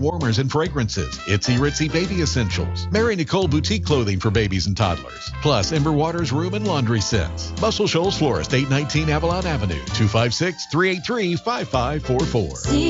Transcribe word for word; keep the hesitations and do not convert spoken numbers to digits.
warmers and fragrances, Itsy Ritzy Baby Essentials, Mary Nicole Boutique Clothing for babies and toddlers, plus Ember Waters Room and Laundry Scents. Muscle Shoals Florist, eight nineteen Avalon Avenue, two five six, three eight three, five five four four.